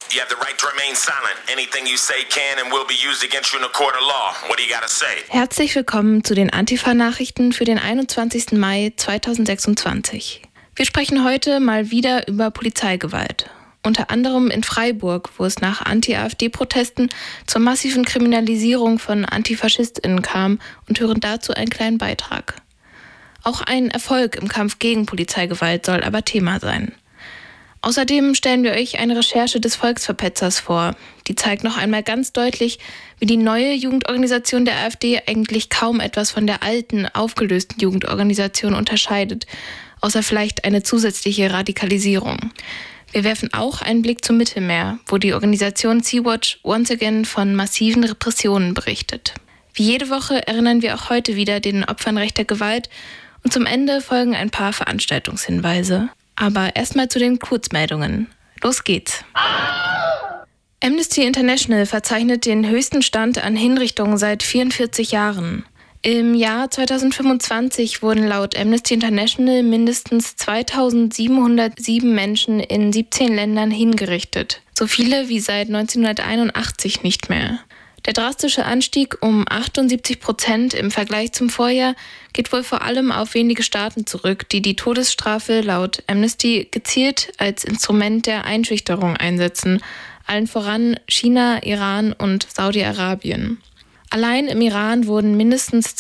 You have the right to remain silent. Anything you say can and will be used against you in a court of law. What do you gotta say? Herzlich willkommen zu den Antifa-Nachrichten für den 21. Mai 2026. Wir sprechen heute mal wieder über Polizeigewalt. Unter anderem in Freiburg, wo es nach Anti-AfD-Protesten zur massiven Kriminalisierung von AntifaschistInnen kam, und hören dazu einen kleinen Beitrag. Auch ein Erfolg im Kampf gegen Polizeigewalt soll aber Thema sein. Außerdem stellen wir euch eine Recherche des Volksverpetzers vor. Die zeigt noch einmal ganz deutlich, wie die neue Jugendorganisation der AfD eigentlich kaum etwas von der alten, aufgelösten Jugendorganisation unterscheidet, außer vielleicht eine zusätzliche Radikalisierung. Wir werfen auch einen Blick zum Mittelmeer, wo die Organisation Sea-Watch once again von massiven Repressionen berichtet. Wie jede Woche erinnern wir auch heute wieder den Opfern rechter Gewalt und zum Ende folgen ein paar Veranstaltungshinweise. Aber erstmal zu den Kurzmeldungen. Los geht's. Amnesty International verzeichnet den höchsten Stand an Hinrichtungen seit 44 Jahren. Im Jahr 2025 wurden laut Amnesty International mindestens 2707 Menschen in 17 Ländern hingerichtet. So viele wie seit 1981 nicht mehr. Der drastische Anstieg um 78% im Vergleich zum Vorjahr geht wohl vor allem auf wenige Staaten zurück, die die Todesstrafe laut Amnesty gezielt als Instrument der Einschüchterung einsetzen, allen voran China, Iran und Saudi-Arabien. Allein im Iran wurden mindestens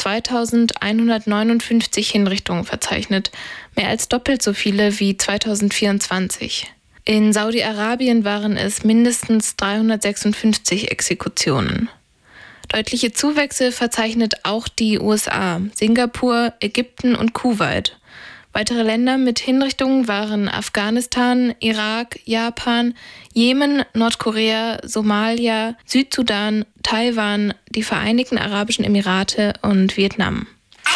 2159 Hinrichtungen verzeichnet, mehr als doppelt so viele wie 2024. In Saudi-Arabien waren es mindestens 356 Exekutionen. Deutliche Zuwächse verzeichnet auch die USA, Singapur, Ägypten und Kuwait. Weitere Länder mit Hinrichtungen waren Afghanistan, Irak, Japan, Jemen, Nordkorea, Somalia, Südsudan, Taiwan, die Vereinigten Arabischen Emirate und Vietnam.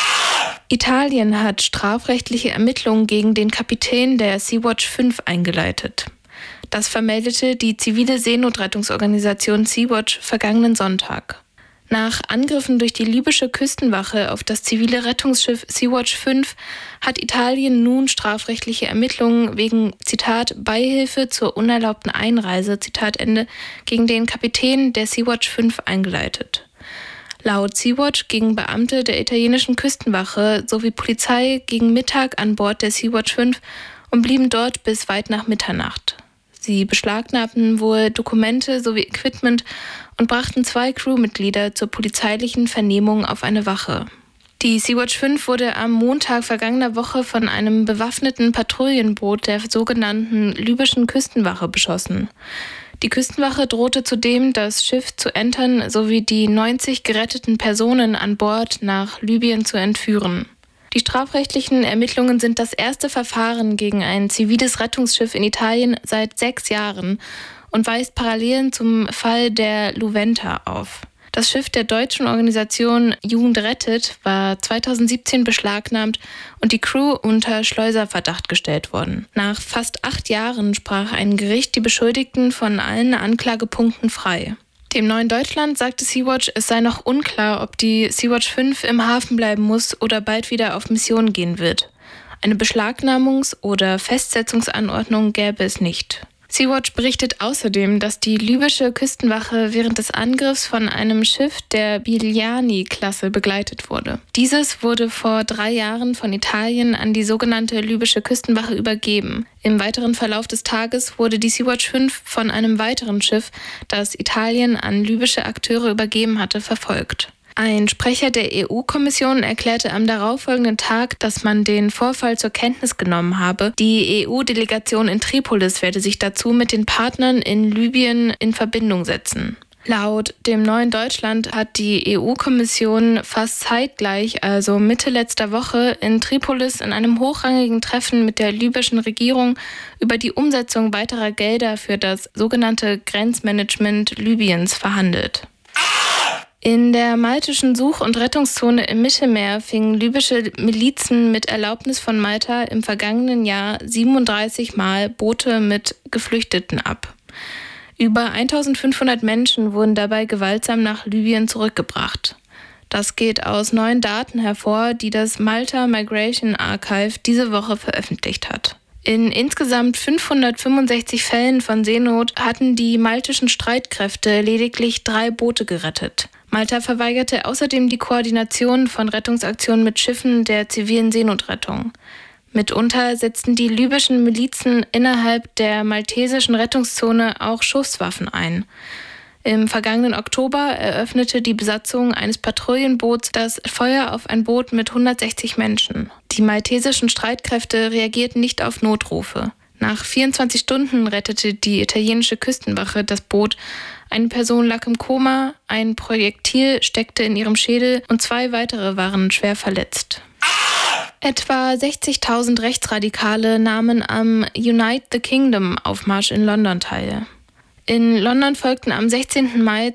Italien hat strafrechtliche Ermittlungen gegen den Kapitän der Sea-Watch 5 eingeleitet. Das vermeldete die zivile Seenotrettungsorganisation Sea-Watch vergangenen Sonntag. Nach Angriffen durch die libysche Küstenwache auf das zivile Rettungsschiff Sea-Watch 5 hat Italien nun strafrechtliche Ermittlungen wegen, Zitat, Beihilfe zur unerlaubten Einreise, Zitat Ende, gegen den Kapitän der Sea-Watch 5 eingeleitet. Laut Sea-Watch gingen Beamte der italienischen Küstenwache sowie Polizei gegen Mittag an Bord der Sea-Watch 5 und blieben dort bis weit nach Mitternacht. Sie beschlagnahmten wohl Dokumente sowie Equipment und brachten 2 Crewmitglieder zur polizeilichen Vernehmung auf eine Wache. Die Sea-Watch 5 wurde am Montag vergangener Woche von einem bewaffneten Patrouillenboot der sogenannten libyschen Küstenwache beschossen. Die Küstenwache drohte zudem, das Schiff zu entern sowie die 90 geretteten Personen an Bord nach Libyen zu entführen. Die strafrechtlichen Ermittlungen sind das erste Verfahren gegen ein ziviles Rettungsschiff in Italien seit 6 Jahren und weist Parallelen zum Fall der Iuventa auf. Das Schiff der deutschen Organisation Jugend rettet war 2017 beschlagnahmt und die Crew unter Schleuserverdacht gestellt worden. Nach fast 8 Jahren sprach ein Gericht die Beschuldigten von allen Anklagepunkten frei. Dem Neuen Deutschland sagte Sea-Watch, es sei noch unklar, ob die Sea-Watch 5 im Hafen bleiben muss oder bald wieder auf Mission gehen wird. Eine Beschlagnamungs- oder Festsetzungsanordnung gäbe es nicht. Sea-Watch berichtet außerdem, dass die libysche Küstenwache während des Angriffs von einem Schiff der Bilyani-Klasse begleitet wurde. Dieses wurde vor 3 Jahren von Italien an die sogenannte libysche Küstenwache übergeben. Im weiteren Verlauf des Tages wurde die Sea-Watch 5 von einem weiteren Schiff, das Italien an libysche Akteure übergeben hatte, verfolgt. Ein Sprecher der EU-Kommission erklärte am darauffolgenden Tag, dass man den Vorfall zur Kenntnis genommen habe. Die EU-Delegation in Tripolis werde sich dazu mit den Partnern in Libyen in Verbindung setzen. Laut dem Neuen Deutschland hat die EU-Kommission fast zeitgleich, also Mitte letzter Woche, in Tripolis in einem hochrangigen Treffen mit der libyschen Regierung über die Umsetzung weiterer Gelder für das sogenannte Grenzmanagement Libyens verhandelt. In der maltischen Such- und Rettungszone im Mittelmeer fingen libysche Milizen mit Erlaubnis von Malta im vergangenen Jahr 37 Mal Boote mit Geflüchteten ab. Über 1500 Menschen wurden dabei gewaltsam nach Libyen zurückgebracht. Das geht aus neuen Daten hervor, die das Malta Migration Archive diese Woche veröffentlicht hat. In insgesamt 565 Fällen von Seenot hatten die maltischen Streitkräfte lediglich 3 Boote gerettet. Malta verweigerte außerdem die Koordination von Rettungsaktionen mit Schiffen der zivilen Seenotrettung. Mitunter setzten die libyschen Milizen innerhalb der maltesischen Rettungszone auch Schusswaffen ein. Im vergangenen Oktober eröffnete die Besatzung eines Patrouillenboots das Feuer auf ein Boot mit 160 Menschen. Die maltesischen Streitkräfte reagierten nicht auf Notrufe. Nach 24 Stunden rettete die italienische Küstenwache das Boot. Eine Person lag im Koma, ein Projektil steckte in ihrem Schädel und 2 weitere waren schwer verletzt. Etwa 60.000 Rechtsradikale nahmen am Unite the Kingdom Aufmarsch in London teil. In London folgten am 16. Mai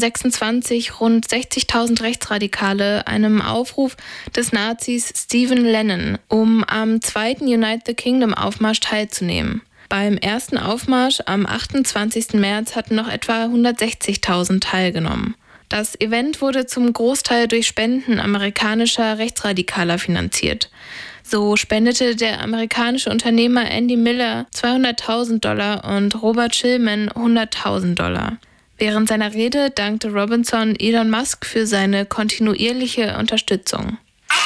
2026 rund 60.000 Rechtsradikale einem Aufruf des Nazis Stephen Lennon, um am 2. Unite the Kingdom Aufmarsch teilzunehmen. Beim ersten Aufmarsch am 28. März hatten noch etwa 160.000 teilgenommen. Das Event wurde zum Großteil durch Spenden amerikanischer Rechtsradikaler finanziert. So spendete der amerikanische Unternehmer Andy Miller $200.000 und Robert Schillman $100.000. Während seiner Rede dankte Robinson Elon Musk für seine kontinuierliche Unterstützung.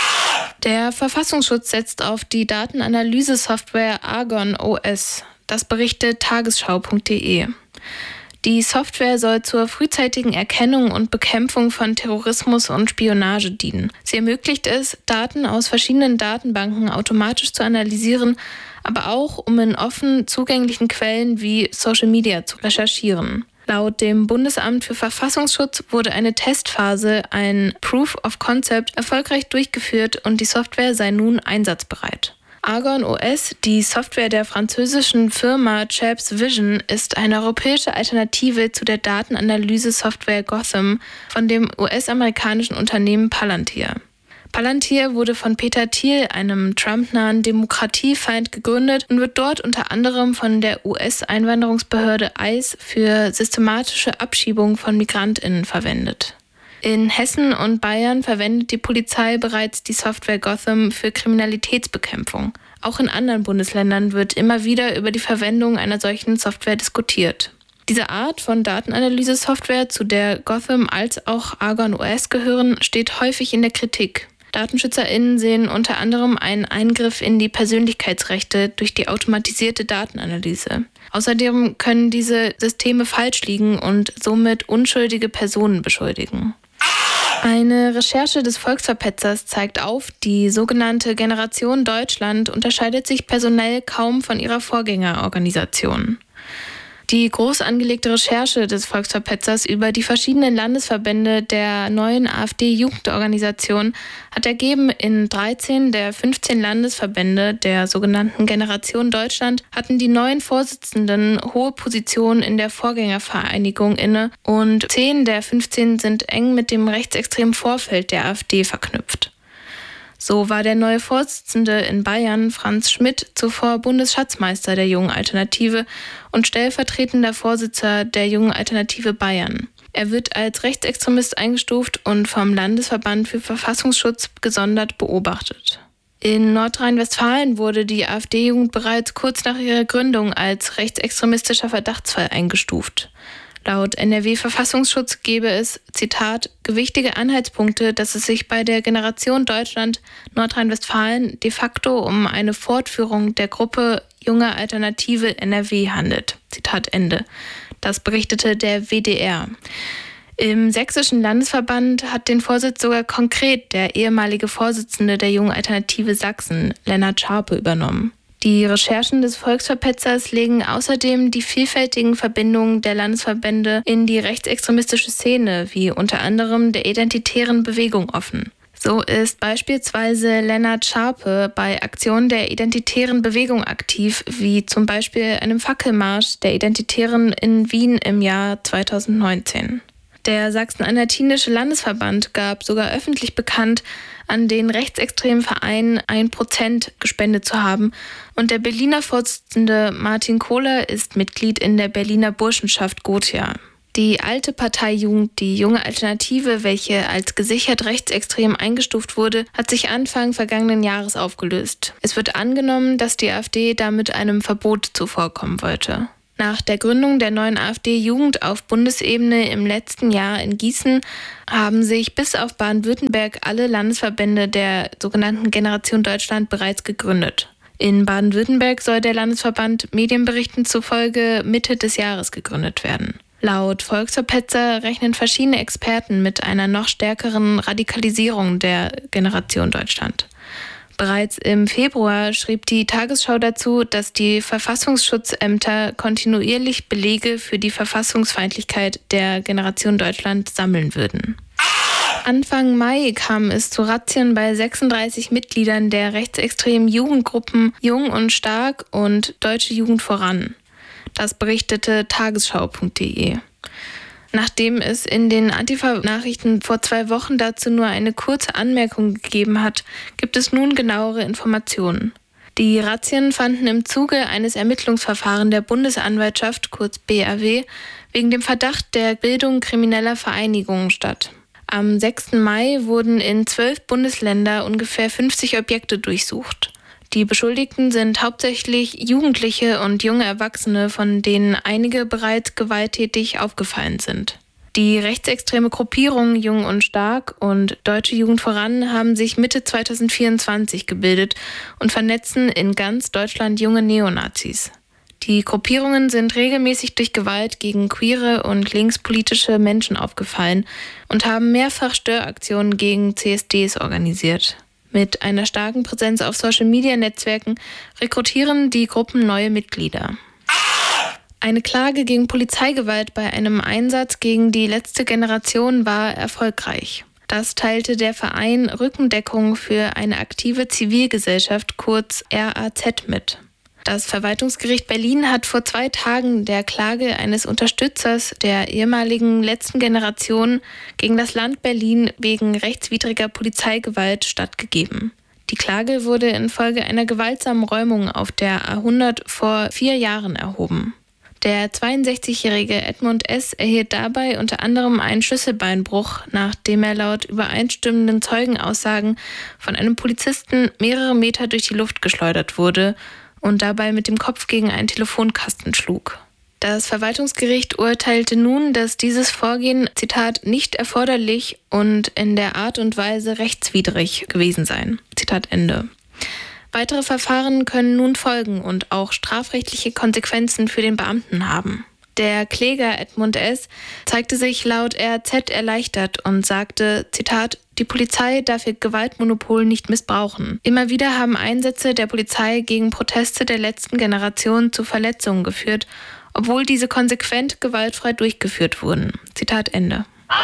Der Verfassungsschutz setzt auf die Datenanalyse-Software Argon OS. Das berichtet tagesschau.de. Die Software soll zur frühzeitigen Erkennung und Bekämpfung von Terrorismus und Spionage dienen. Sie ermöglicht es, Daten aus verschiedenen Datenbanken automatisch zu analysieren, aber auch, um in offen zugänglichen Quellen wie Social Media zu recherchieren. Laut dem Bundesamt für Verfassungsschutz wurde eine Testphase, ein Proof of Concept, erfolgreich durchgeführt und die Software sei nun einsatzbereit. Argon OS, die Software der französischen Firma Chaps Vision, ist eine europäische Alternative zu der Datenanalyse-Software Gotham von dem US-amerikanischen Unternehmen Palantir. Palantir wurde von Peter Thiel, einem Trump-nahen Demokratiefeind, gegründet und wird dort unter anderem von der US-Einwanderungsbehörde ICE für systematische Abschiebung von MigrantInnen verwendet. In Hessen und Bayern verwendet die Polizei bereits die Software Gotham für Kriminalitätsbekämpfung. Auch in anderen Bundesländern wird immer wieder über die Verwendung einer solchen Software diskutiert. Diese Art von Datenanalyse-Software, zu der Gotham als auch Argon OS gehören, steht häufig in der Kritik. DatenschützerInnen sehen unter anderem einen Eingriff in die Persönlichkeitsrechte durch die automatisierte Datenanalyse. Außerdem können diese Systeme falsch liegen und somit unschuldige Personen beschuldigen. Eine Recherche des Volksverpetzers zeigt auf, die sogenannte Generation Deutschland unterscheidet sich personell kaum von ihrer Vorgängerorganisation. Die groß angelegte Recherche des Volksverpetzers über die verschiedenen Landesverbände der neuen AfD-Jugendorganisation hat ergeben, in 13 der 15 Landesverbände der sogenannten Generation Deutschland hatten die neuen Vorsitzenden hohe Positionen in der Vorgängervereinigung inne und 10 der 15 sind eng mit dem rechtsextremen Vorfeld der AfD verknüpft. So war der neue Vorsitzende in Bayern, Franz Schmidt, zuvor Bundesschatzmeister der Jungen Alternative und stellvertretender Vorsitzender der Jungen Alternative Bayern. Er wird als Rechtsextremist eingestuft und vom Landesverband für Verfassungsschutz gesondert beobachtet. In Nordrhein-Westfalen wurde die AfD-Jugend bereits kurz nach ihrer Gründung als rechtsextremistischer Verdachtsfall eingestuft. Laut NRW-Verfassungsschutz gebe es, Zitat, gewichtige Anhaltspunkte, dass es sich bei der Generation Deutschland Nordrhein-Westfalen de facto um eine Fortführung der Gruppe Junge Alternative NRW handelt. Zitat Ende. Das berichtete der WDR. Im sächsischen Landesverband hat den Vorsitz sogar konkret der ehemalige Vorsitzende der Jungen Alternative Sachsen, Lennart Scharpe, übernommen. Die Recherchen des Volksverpetzers legen außerdem die vielfältigen Verbindungen der Landesverbände in die rechtsextremistische Szene, wie unter anderem der identitären Bewegung, offen. So ist beispielsweise Lennart Scharpe bei Aktionen der identitären Bewegung aktiv, wie zum Beispiel einem Fackelmarsch der Identitären in Wien im Jahr 2019. Der Sachsen-Anhaltinische Landesverband gab sogar öffentlich bekannt, an den rechtsextremen Verein 1% gespendet zu haben. Und der Berliner Vorsitzende Martin Kohler ist Mitglied in der Berliner Burschenschaft Gothia. Die alte Partei Jugend, die Junge Alternative, welche als gesichert rechtsextrem eingestuft wurde, hat sich Anfang vergangenen Jahres aufgelöst. Es wird angenommen, dass die AfD damit einem Verbot zuvorkommen wollte. Nach der Gründung der neuen AfD-Jugend auf Bundesebene im letzten Jahr in Gießen haben sich bis auf Baden-Württemberg alle Landesverbände der sogenannten Generation Deutschland bereits gegründet. In Baden-Württemberg soll der Landesverband Medienberichten zufolge Mitte des Jahres gegründet werden. Laut Volksverpetzer rechnen verschiedene Experten mit einer noch stärkeren Radikalisierung der Generation Deutschland. Bereits im Februar schrieb die Tagesschau dazu, dass die Verfassungsschutzämter kontinuierlich Belege für die Verfassungsfeindlichkeit der Generation Deutschland sammeln würden. Anfang Mai kam es zu Razzien bei 36 Mitgliedern der rechtsextremen Jugendgruppen Jung und Stark und Deutsche Jugend voran. Das berichtete tagesschau.de. Nachdem es in den Antifa-Nachrichten vor 2 Wochen dazu nur eine kurze Anmerkung gegeben hat, gibt es nun genauere Informationen. Die Razzien fanden im Zuge eines Ermittlungsverfahrens der Bundesanwaltschaft, kurz BAW, wegen dem Verdacht der Bildung krimineller Vereinigungen statt. Am 6. Mai wurden in 12 Bundesländer ungefähr 50 Objekte durchsucht. Die Beschuldigten sind hauptsächlich Jugendliche und junge Erwachsene, von denen einige bereits gewalttätig aufgefallen sind. Die rechtsextreme Gruppierung Jung und Stark und Deutsche Jugend voran haben sich Mitte 2024 gebildet und vernetzen in ganz Deutschland junge Neonazis. Die Gruppierungen sind regelmäßig durch Gewalt gegen queere und linkspolitische Menschen aufgefallen und haben mehrfach Störaktionen gegen CSDs organisiert. Mit einer starken Präsenz auf Social-Media-Netzwerken rekrutieren die Gruppen neue Mitglieder. Eine Klage gegen Polizeigewalt bei einem Einsatz gegen die letzte Generation war erfolgreich. Das teilte der Verein Rückendeckung für eine aktive Zivilgesellschaft, kurz RAZ, mit. Das Verwaltungsgericht Berlin hat vor 2 Tagen der Klage eines Unterstützers der ehemaligen letzten Generation gegen das Land Berlin wegen rechtswidriger Polizeigewalt stattgegeben. Die Klage wurde infolge einer gewaltsamen Räumung auf der A100 vor 4 Jahren erhoben. Der 62-jährige Edmund S. erhielt dabei unter anderem einen Schlüsselbeinbruch, nachdem er laut übereinstimmenden Zeugenaussagen von einem Polizisten mehrere Meter durch die Luft geschleudert wurde und dabei mit dem Kopf gegen einen Telefonkasten schlug. Das Verwaltungsgericht urteilte nun, dass dieses Vorgehen, Zitat, nicht erforderlich und in der Art und Weise rechtswidrig gewesen sei. Zitat Ende. Weitere Verfahren können nun folgen und auch strafrechtliche Konsequenzen für den Beamten haben. Der Kläger Edmund S. zeigte sich laut RAZ erleichtert und sagte, Zitat, die Polizei darf ihr Gewaltmonopol nicht missbrauchen. Immer wieder haben Einsätze der Polizei gegen Proteste der letzten Generation zu Verletzungen geführt, obwohl diese konsequent gewaltfrei durchgeführt wurden. Zitat Ende.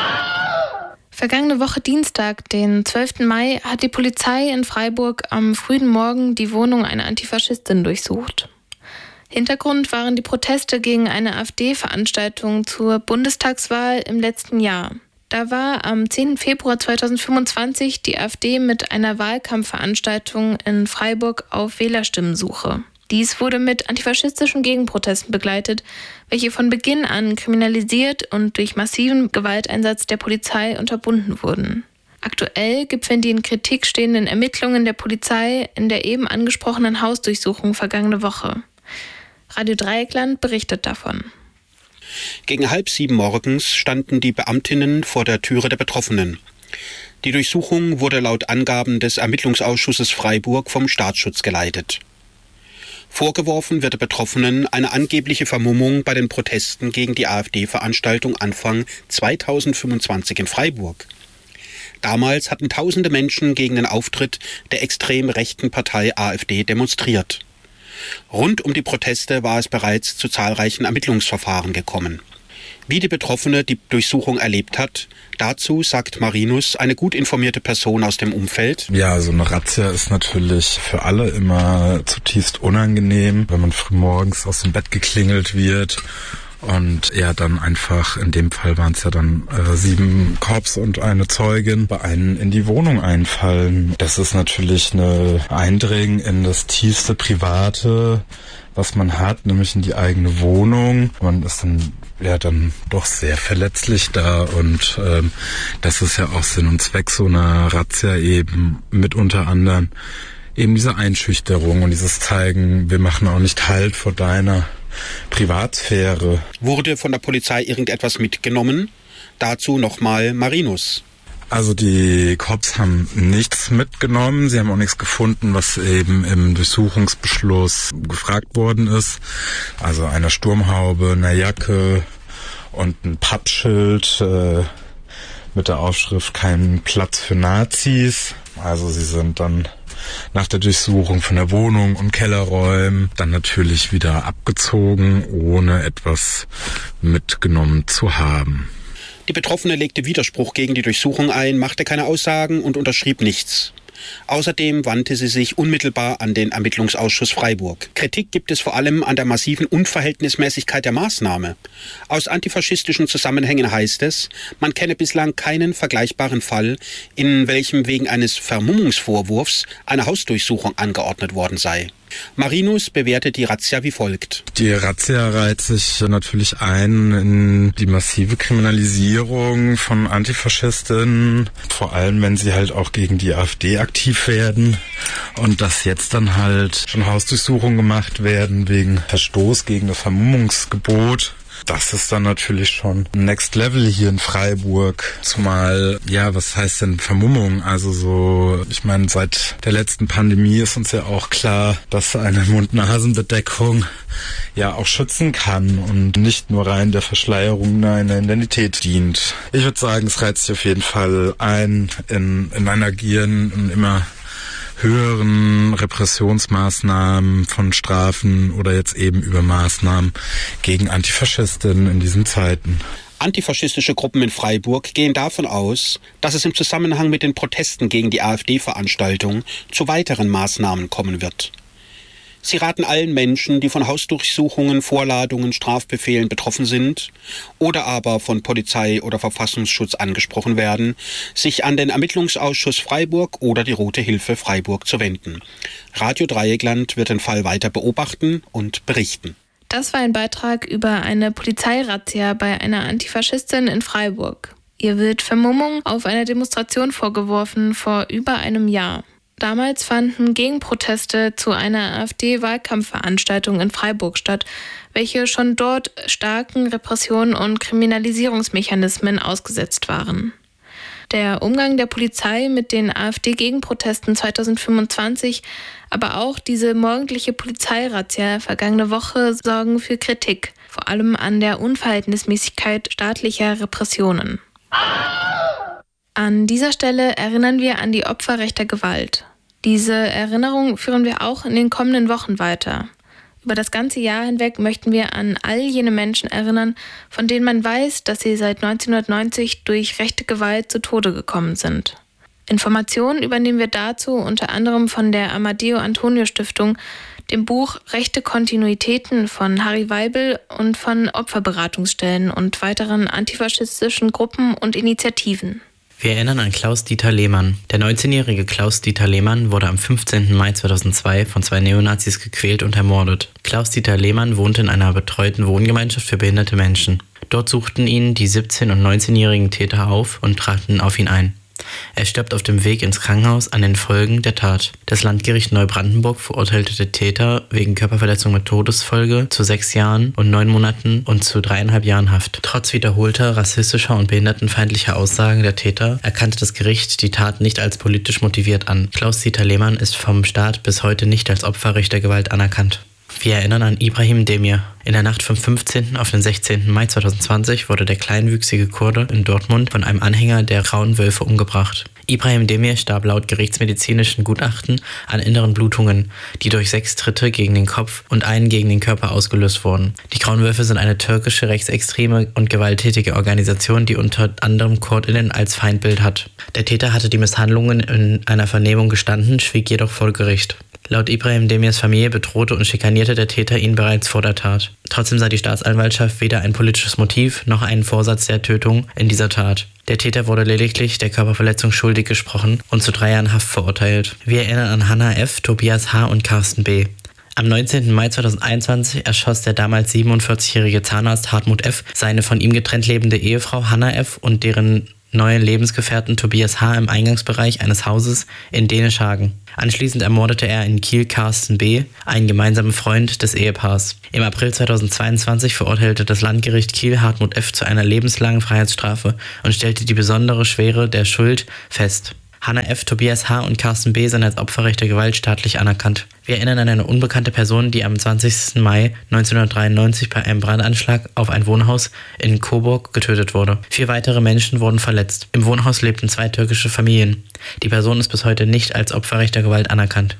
Vergangene Woche Dienstag, den 12. Mai, hat die Polizei in Freiburg am frühen Morgen die Wohnung einer Antifaschistin durchsucht. Hintergrund waren die Proteste gegen eine AfD-Veranstaltung zur Bundestagswahl im letzten Jahr. Da war am 10. Februar 2025 die AfD mit einer Wahlkampfveranstaltung in Freiburg auf Wählerstimmensuche. Dies wurde mit antifaschistischen Gegenprotesten begleitet, welche von Beginn an kriminalisiert und durch massiven Gewalteinsatz der Polizei unterbunden wurden. Aktuell gipfeln die in Kritik stehenden Ermittlungen der Polizei in der eben angesprochenen Hausdurchsuchung vergangene Woche. Radio Dreieckland berichtet davon. Gegen 6:30 morgens standen die Beamtinnen vor der Türe der Betroffenen. Die Durchsuchung wurde laut Angaben des Ermittlungsausschusses Freiburg vom Staatsschutz geleitet. Vorgeworfen wird der Betroffenen eine angebliche Vermummung bei den Protesten gegen die AfD-Veranstaltung Anfang 2025 in Freiburg. Damals hatten tausende Menschen gegen den Auftritt der extrem rechten Partei AfD demonstriert. Rund um die Proteste war es bereits zu zahlreichen Ermittlungsverfahren gekommen. Wie die Betroffene die Durchsuchung erlebt hat, dazu sagt Marinus, eine gut informierte Person aus dem Umfeld. Ja, so eine Razzia ist natürlich für alle immer zutiefst unangenehm, wenn man frühmorgens aus dem Bett geklingelt wird Und er dann einfach, in dem Fall waren es ja dann 7 Cops und eine Zeugin, bei einem in die Wohnung einfallen. Das ist natürlich eine Eindringen in das tiefste Private, was man hat, nämlich in die eigene Wohnung. Man ist dann doch sehr verletzlich da und das ist ja auch Sinn und Zweck so einer Razzia eben mit unter anderem eben diese Einschüchterung und dieses Zeigen, wir machen auch nicht Halt vor deiner Privatsphäre. Wurde von der Polizei irgendetwas mitgenommen? Dazu nochmal Marinus. Also die Cops haben nichts mitgenommen, sie haben auch nichts gefunden, was eben im Durchsuchungsbeschluss gefragt worden ist. Also eine Sturmhaube, eine Jacke und ein Pappschild mit der Aufschrift "Kein Platz für Nazis". Also sie sind dann nach der Durchsuchung von der Wohnung und Kellerräumen dann natürlich wieder abgezogen, ohne etwas mitgenommen zu haben. Die Betroffene legte Widerspruch gegen die Durchsuchung ein, machte keine Aussagen und unterschrieb nichts. Außerdem wandte sie sich unmittelbar an den Ermittlungsausschuss Freiburg. Kritik gibt es vor allem an der massiven Unverhältnismäßigkeit der Maßnahme. Aus antifaschistischen Zusammenhängen heißt es, man kenne bislang keinen vergleichbaren Fall, in welchem wegen eines Vermummungsvorwurfs eine Hausdurchsuchung angeordnet worden sei. Marinus bewertet die Razzia wie folgt. Die Razzia reiht sich natürlich ein in die massive Kriminalisierung von Antifaschistinnen, vor allem wenn sie halt auch gegen die AfD aktiv werden und dass jetzt dann halt schon Hausdurchsuchungen gemacht werden wegen Verstoß gegen das Vermummungsgebot. Das ist dann natürlich schon Next Level hier in Freiburg. Zumal, ja, was heißt denn Vermummung? Also so, ich meine, seit der letzten Pandemie ist uns ja auch klar, dass eine Mund-Nasen-Bedeckung ja auch schützen kann und nicht nur rein der Verschleierung einer Identität dient. Ich würde sagen, es reiht sich auf jeden Fall ein in ein Agieren und immer höheren Repressionsmaßnahmen von Strafen oder jetzt eben über Maßnahmen gegen Antifaschistinnen in diesen Zeiten. Antifaschistische Gruppen in Freiburg gehen davon aus, dass es im Zusammenhang mit den Protesten gegen die AfD-Veranstaltung zu weiteren Maßnahmen kommen wird. Sie raten allen Menschen, die von Hausdurchsuchungen, Vorladungen, Strafbefehlen betroffen sind oder aber von Polizei oder Verfassungsschutz angesprochen werden, sich an den Ermittlungsausschuss Freiburg oder die Rote Hilfe Freiburg zu wenden. Radio Dreieckland wird den Fall weiter beobachten und berichten. Das war ein Beitrag über eine Polizeirazzia bei einer Antifaschistin in Freiburg. Ihr wird Vermummung auf einer Demonstration vorgeworfen vor über einem Jahr. Damals fanden Gegenproteste zu einer AfD-Wahlkampfveranstaltung in Freiburg statt, welche schon dort starken Repressionen und Kriminalisierungsmechanismen ausgesetzt waren. Der Umgang der Polizei mit den AfD-Gegenprotesten 2025, aber auch diese morgendliche Polizeirazzia vergangene Woche sorgen für Kritik, vor allem an der Unverhältnismäßigkeit staatlicher Repressionen. An dieser Stelle erinnern wir an die Opfer rechter Gewalt. Diese Erinnerung führen wir auch in den kommenden Wochen weiter. Über das ganze Jahr hinweg möchten wir an all jene Menschen erinnern, von denen man weiß, dass sie seit 1990 durch rechte Gewalt zu Tode gekommen sind. Informationen übernehmen wir dazu unter anderem von der Amadeo Antonio Stiftung, dem Buch Rechte Kontinuitäten von Harry Weibel und von Opferberatungsstellen und weiteren antifaschistischen Gruppen und Initiativen. Wir erinnern an Klaus-Dieter Lehmann. Der 19-jährige Klaus-Dieter Lehmann wurde am 15. Mai 2002 von 2 Neonazis gequält und ermordet. Klaus-Dieter Lehmann wohnte in einer betreuten Wohngemeinschaft für behinderte Menschen. Dort suchten ihn die 17- und 19-jährigen Täter auf und traten auf ihn ein. Er stirbt auf dem Weg ins Krankenhaus an den Folgen der Tat. Das Landgericht Neubrandenburg verurteilte den Täter wegen Körperverletzung mit Todesfolge zu 6 Jahren und 9 Monaten und zu 3,5 Jahren Haft. Trotz wiederholter rassistischer und behindertenfeindlicher Aussagen der Täter erkannte das Gericht die Tat nicht als politisch motiviert an. Klaus-Dieter Lehmann ist vom Staat bis heute nicht als Opfer rechter Gewalt anerkannt. Wir erinnern an Ibrahim Demir. In der Nacht vom 15. auf den 16. Mai 2020 wurde der kleinwüchsige Kurde in Dortmund von einem Anhänger der Grauen Wölfe umgebracht. Ibrahim Demir starb laut gerichtsmedizinischen Gutachten an inneren Blutungen, die durch 6 Tritte gegen den Kopf und einen gegen den Körper ausgelöst wurden. Die Grauen Wölfe sind eine türkische rechtsextreme und gewalttätige Organisation, die unter anderem KurdInnen als Feindbild hat. Der Täter hatte die Misshandlungen in einer Vernehmung gestanden, schwieg jedoch vor Gericht. Laut Ibrahim Demirs Familie bedrohte und schikanierte der Täter ihn bereits vor der Tat. Trotzdem sah die Staatsanwaltschaft weder ein politisches Motiv noch einen Vorsatz der Tötung in dieser Tat. Der Täter wurde lediglich der Körperverletzung schuldig gesprochen und zu 3 Jahren Haft verurteilt. Wir erinnern an Hannah F., Tobias H. und Carsten B. Am 19. Mai 2021 erschoss der damals 47-jährige Zahnarzt Hartmut F. seine von ihm getrennt lebende Ehefrau Hannah F. und deren neuen Lebensgefährten Tobias H. im Eingangsbereich eines Hauses in Dänischhagen. Anschließend ermordete er in Kiel Carsten B., einen gemeinsamen Freund des Ehepaars. Im April 2022 verurteilte das Landgericht Kiel Hartmut F. zu einer lebenslangen Freiheitsstrafe und stellte die besondere Schwere der Schuld fest. Hannah F., Tobias H. und Carsten B. sind als Opfer rechter Gewalt staatlich anerkannt. Wir erinnern an eine unbekannte Person, die am 20. Mai 1993 bei einem Brandanschlag auf ein Wohnhaus in Coburg getötet wurde. 4 weitere Menschen wurden verletzt. Im Wohnhaus lebten 2 türkische Familien. Die Person ist bis heute nicht als Opfer rechter Gewalt anerkannt.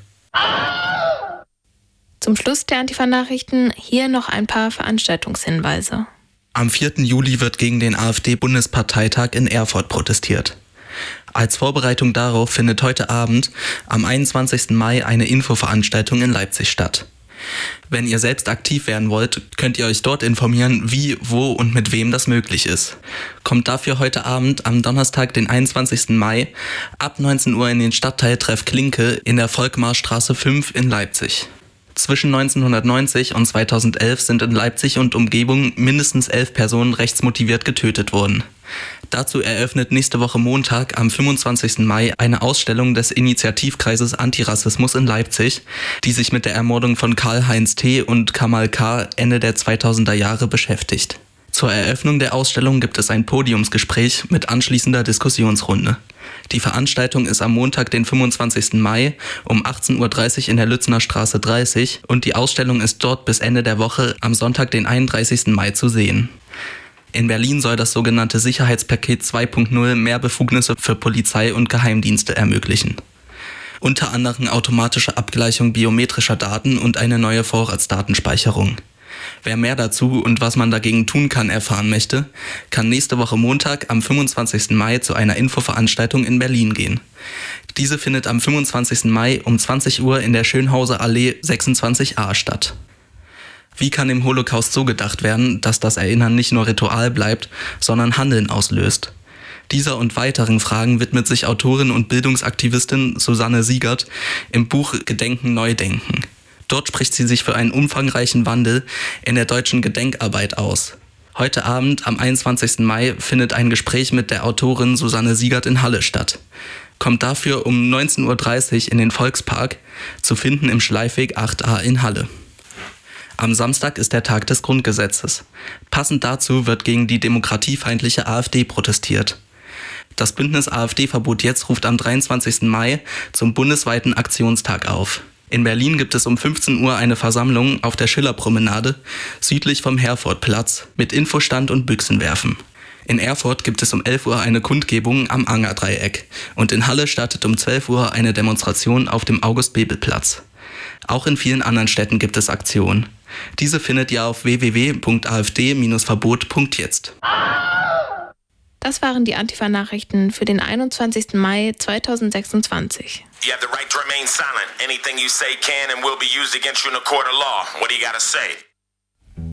Zum Schluss der Antifa-Nachrichten hier noch ein paar Veranstaltungshinweise. Am 4. Juli wird gegen den AfD-Bundesparteitag in Erfurt protestiert. Als Vorbereitung darauf findet heute Abend am 21. Mai eine Infoveranstaltung in Leipzig statt. Wenn ihr selbst aktiv werden wollt, könnt ihr euch dort informieren, wie, wo und mit wem das möglich ist. Kommt dafür heute Abend am Donnerstag, den 21. Mai, ab 19 Uhr in den Stadtteil Treff Klinke in der Volkmarstraße 5 in Leipzig. Zwischen 1990 und 2011 sind in Leipzig und Umgebung mindestens 11 Personen rechtsmotiviert getötet worden. Dazu eröffnet nächste Woche Montag am 25. Mai eine Ausstellung des Initiativkreises Antirassismus in Leipzig, die sich mit der Ermordung von Karl-Heinz T. und Kamal K. Ende der 2000er Jahre beschäftigt. Zur Eröffnung der Ausstellung gibt es ein Podiumsgespräch mit anschließender Diskussionsrunde. Die Veranstaltung ist am Montag, den 25. Mai um 18.30 Uhr in der Lützner Straße 30 und die Ausstellung ist dort bis Ende der Woche am Sonntag, den 31. Mai zu sehen. In Berlin soll das sogenannte Sicherheitspaket 2.0 mehr Befugnisse für Polizei und Geheimdienste ermöglichen. Unter anderem automatische Abgleichung biometrischer Daten und eine neue Vorratsdatenspeicherung. Wer mehr dazu und was man dagegen tun kann erfahren möchte, kann nächste Woche Montag am 25. Mai zu einer Infoveranstaltung in Berlin gehen. Diese findet am 25. Mai um 20 Uhr in der Schönhauser Allee 26a statt. Wie kann dem Holocaust so gedacht werden, dass das Erinnern nicht nur Ritual bleibt, sondern Handeln auslöst? Dieser und weiteren Fragen widmet sich Autorin und Bildungsaktivistin Susanne Siegert im Buch Gedenken neu denken. Dort spricht sie sich für einen umfangreichen Wandel in der deutschen Gedenkarbeit aus. Heute Abend, am 21. Mai, findet ein Gespräch mit der Autorin Susanne Siegert in Halle statt. Kommt dafür um 19.30 Uhr in den Volkspark, zu finden im Schleifweg 8a in Halle. Am Samstag ist der Tag des Grundgesetzes. Passend dazu wird gegen die demokratiefeindliche AfD protestiert. Das Bündnis AfD-Verbot jetzt ruft am 23. Mai zum bundesweiten Aktionstag auf. In Berlin gibt es um 15 Uhr eine Versammlung auf der Schillerpromenade südlich vom Herfordplatz mit Infostand und Büchsenwerfen. In Erfurt gibt es um 11 Uhr eine Kundgebung am Angerdreieck und in Halle startet um 12 Uhr eine Demonstration auf dem August-Bebel-Platz. Auch in vielen anderen Städten gibt es Aktionen. Diese findet ihr auf www.afd-verbot.jetzt. Das waren die Antifa-Nachrichten für den 21. Mai 2026. You have the right to remain silent. Anything you say can and will be used against you in a court of law. What do you gotta say?